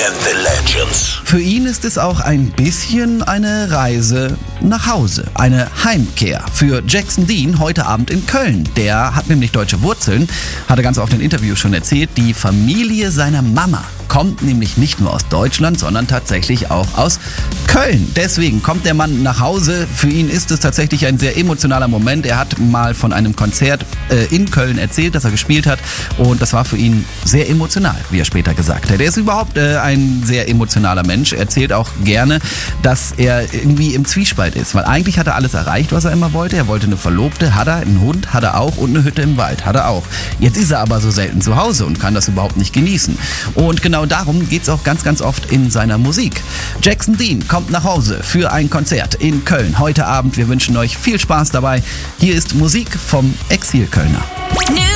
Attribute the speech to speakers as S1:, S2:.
S1: and the Legends.
S2: Für ihn ist es auch ein bisschen eine Reise nach Hause, eine Heimkehr. Für Jackson Dean heute Abend in Köln. Der hat nämlich deutsche Wurzeln, hat er ganz oft in Interviews schon erzählt. Die Familie seiner Mama kommt nämlich nicht nur aus Deutschland, sondern tatsächlich auch aus Köln. Deswegen kommt der Mann nach Hause. Für ihn ist es tatsächlich ein sehr emotionaler Moment. Er hat mal von einem Konzert in Köln erzählt, das er gespielt hat. Und das war für ihn sehr emotional, wie er später gesagt hat. Er ist überhaupt ein sehr emotionaler Mensch. Er erzählt auch gerne, dass er irgendwie im Zwiespalt ist. Weil eigentlich hat er alles erreicht, was er immer wollte. Er wollte eine Verlobte, hat er, einen Hund hat er auch und eine Hütte im Wald hat er auch. Jetzt ist er aber so selten zu Hause und kann das überhaupt nicht genießen. Und genau darum geht es auch ganz, ganz oft in seiner Musik. Jackson Dean kommt nach Hause für ein Konzert in Köln heute Abend. Wir wünschen euch viel Spaß dabei. Hier ist Musik vom Exil-Kölner.